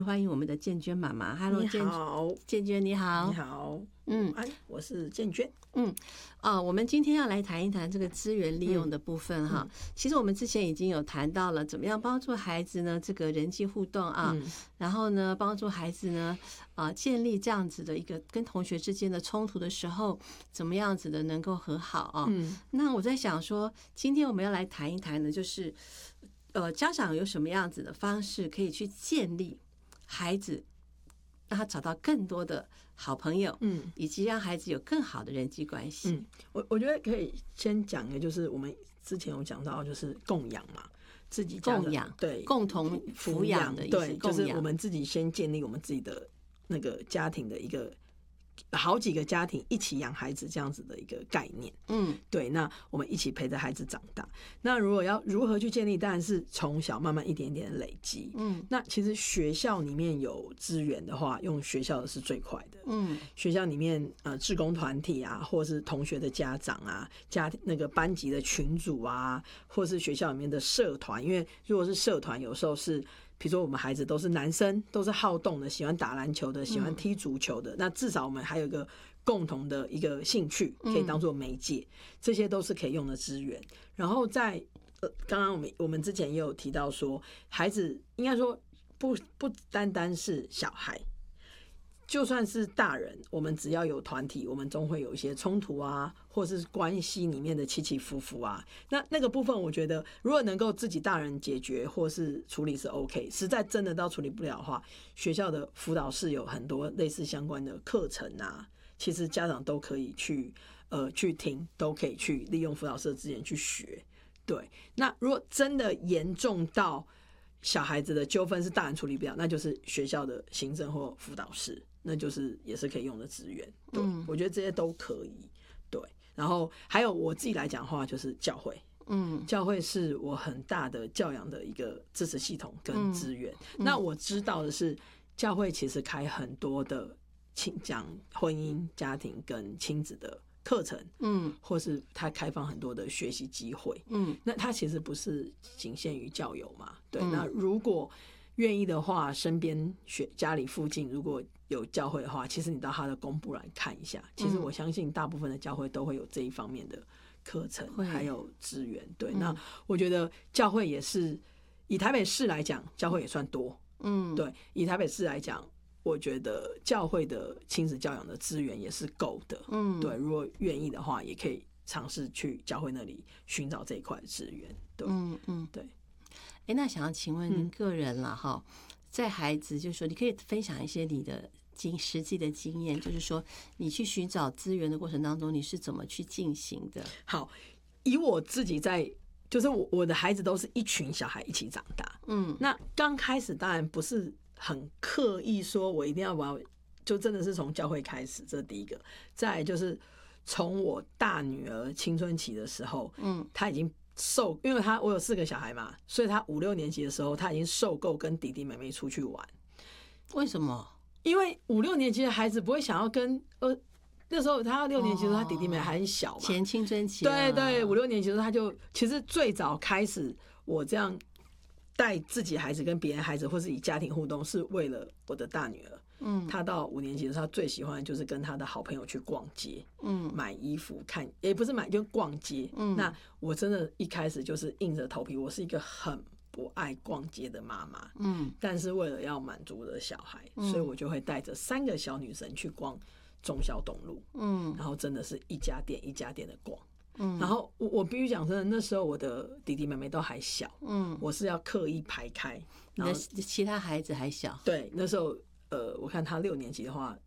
欢迎我们的建娟妈妈。Hello， 你好， 建娟你好。 你好，我是建娟。 我们今天要来谈一谈这个资源利用的部分哈。其实我们之前已经有谈到了，怎么样帮助孩子呢这个人际互动啊，然后呢帮助孩子呢建立这样子的一个跟同学之间的冲突的时候，怎么样子的能够和好啊。那我在想说，今天我们要来谈一谈呢，就是家长有什么样子的方式可以去建立孩子，让他找到更多的好朋友，以及让孩子有更好的人际关系。 我觉得可以先讲一个，就是我们之前有讲到，就是供养嘛，自己家的供养， 对， 共同抚养的意思， 对，就是我们自己先建立我们自己的那个家庭的一个。好几个家庭一起养孩子这样子的一个概念，对，那我们一起陪着孩子长大。那如果要如何去建立，当然是从小慢慢一点点累积。那其实学校里面有资源的话，用学校的是最快的。学校里面志工团体啊，或是同学的家长啊，那个班级的群组啊，或是学校里面的社团，因为如果是社团，有时候是。比如说我们孩子都是男生，都是好动的，喜欢打篮球的，喜欢踢足球的，那至少我们还有一个共同的一个兴趣可以当做媒介，这些都是可以用的资源。然后在刚刚我们之前也有提到说，孩子应该说不单单是小孩，就算是大人，我们只要有团体，我们总会有一些冲突啊，或是关系里面的起起伏伏啊。那个部分，我觉得如果能够自己大人解决或是处理是 OK。实在真的到处理不了的话，学校的辅导室有很多类似相关的课程啊，其实家长都可以去听，都可以去利用辅导室的资源去学。对，那如果真的严重到小孩子的纠纷是大人处理不了，那就是学校的行政或辅导室。那就是也是可以用的资源，对，我觉得这些都可以，对。然后还有我自己来讲的话，就是教会，教会是我很大的教养的一个支持系统跟资源。那我知道的是，教会其实开很多的讲婚姻、家庭跟亲子的课程，或是他开放很多的学习机会，那他其实不是仅限于教友嘛，对。那如果愿意的话，身边家里附近如果有教会的话，其实你到他的公布栏看一下，其实我相信大部分的教会都会有这一方面的课程还有资源。对，那我觉得教会也是以台北市来讲，教会也算多。对，以台北市来讲，我觉得教会的亲子教养的资源也是够的。对，如果愿意的话，也可以尝试去教会那里寻找这一块资源。对，对。 那想要请问您个人啦哈，在孩子就是说，你可以分享一些你的实际的经验，就是说你去寻找资源的过程当中，你是怎么去进行的？ 好，以我自己就是我的孩子都是一群小孩一起长大，那刚开始当然不是很刻意说我一定要就真的是从教会开始，这是第一个。再来就是从我大女儿青春期的时候，她已经因为我有4个小孩嘛，所以他5、6年级的时候，他已经受够跟弟弟妹妹出去玩。 为什么？ 因为5、6年级的孩子不会想要跟那时候他6年级的时候，他弟弟妹妹还很小嘛， 前青春期。 对对，5、6年级的时候他就其实最早开始我这样带自己孩子跟别人孩子，或是以家庭互动，是为了我的大女儿。他到5年级的时候，他最喜欢的就是跟他的好朋友去逛街，买衣服看，也不是买，就逛街。那我真的一开始就是硬着头皮，我是一个很不爱逛街的妈妈，但是为了要满足我的小孩，所以我就会带着3个小女生去逛忠孝东路，然后真的是一家店一家店的逛。然后我必须讲真的，那时候我的弟弟妹妹都还小，我是要刻意排开， 你的其他孩子还小。 对，那时候我看他6年级的话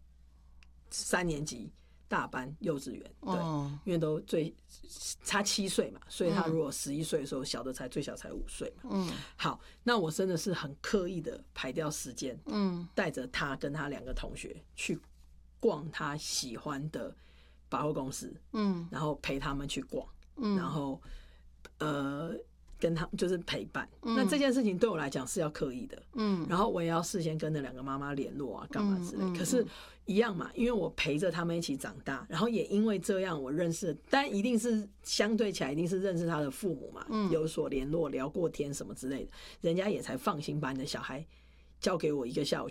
，3年级大班幼稚园，对，因为都差7岁嘛，所以他如果11岁的时候，最小才5岁嘛。好，那我真的是很刻意的排掉时间，带着他跟他2个同学去逛他喜欢的百货公司，然后陪他们去逛，然后跟他们就是陪伴。那这件事情对我来讲是要刻意的，然后我也要事先跟那2个妈妈联络啊，干嘛之类。可是一样嘛，因为我陪着他们一起长大，然后也因为这样我认识，但一定是相对起来一定是认识他的父母嘛，有所联络，聊过天什么之类的，人家也才放心把你的小孩交给我1个下午